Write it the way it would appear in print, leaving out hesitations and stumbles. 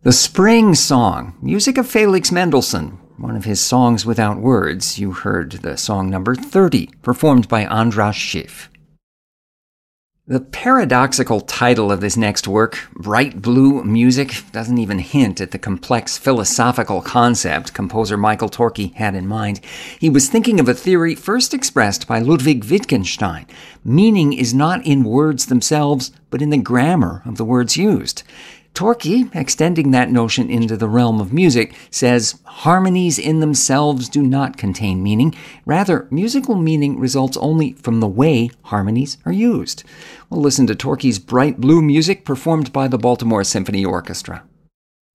The Spring Song, music of Felix Mendelssohn, one of his songs without words. You heard the song number 30, performed by Andras Schiff. The paradoxical title of this next work, Bright Blue Music, doesn't even hint at the complex philosophical concept composer Michael Torke had in mind. He was thinking of a theory first expressed by Ludwig Wittgenstein. Meaning is not in words themselves, but in the grammar of the words used. Torke, extending that notion into the realm of music, says harmonies in themselves do not contain meaning. Rather, musical meaning results only from the way harmonies are used. We'll listen to Torke's Bright Blue Music performed by the Baltimore Symphony Orchestra.